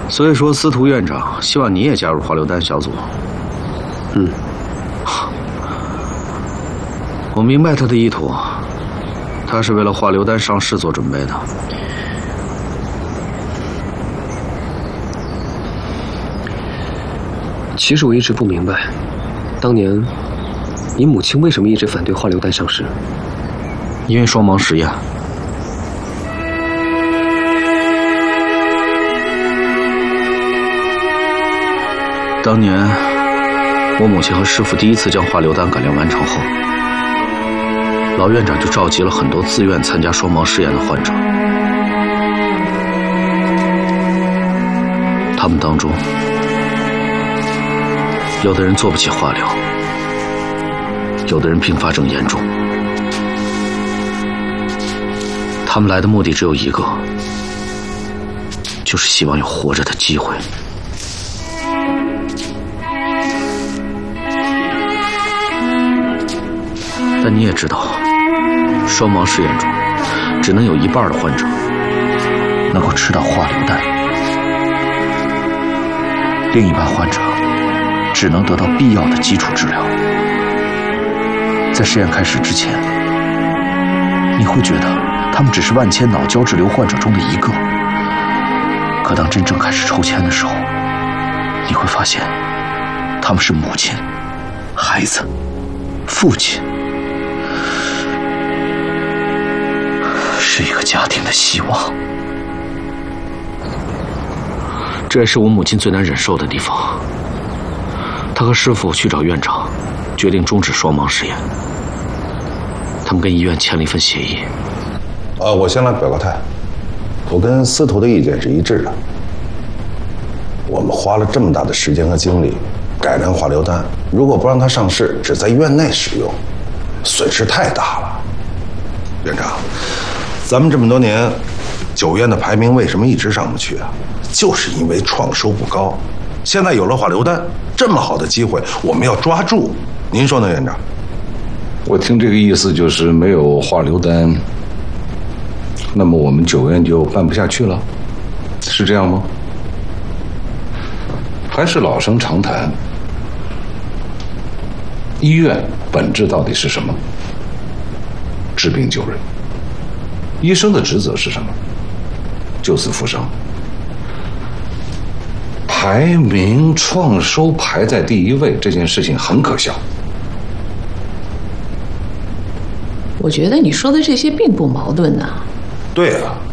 所以说，司徒院长希望你也加入华流丹小组。我明白他的意图，他是为了华流丹上市做准备的。 其实我一直不明白，当年你母亲为什么一直反对华流丹上市？ 因为双盲实验。当年我母亲和师傅第一次将华流丹改良完成后，老院长就召集了很多自愿参加双盲试验的患者。他们当中，有的人做不起化疗，有的人并发症严重。他们来的目的只有一个，就是希望有活着的机会。但你也知道，双盲试验中只能有一半的患者能够吃到化流丹，另一半患者只能得到必要的基础治疗。在试验开始之前，你会觉得他们只是万千脑胶质瘤患者中的一个，可当真正开始抽签的时候，你会发现他们是母亲、孩子、父亲，是一个家庭的希望。这也是我母亲最难忍受的地方。她和师傅去找院长，决定终止双盲实验。他们跟医院签了一份协议。 我先来表个态，我跟司徒的意见是一致的。我们花了这么大的时间和精力改良华流丹，如果不让它上市，只在院内使用，损失太大了。院长，咱们这么多年，9院的排名为什么一直上不去啊？就是因为创收不高。现在有了华流丹，这么好的机会，我们要抓住。您说呢，院长？ 我听这个意思就是没有华流丹，那么我们9院就办不下去了，是这样吗？还是老生常谈，医院本质到底是什么？治病救人。医生的职责是什么？救死扶伤。排名创收排在第1位这件事情很可笑。 我觉得你说的这些并不矛盾呐。 对啊，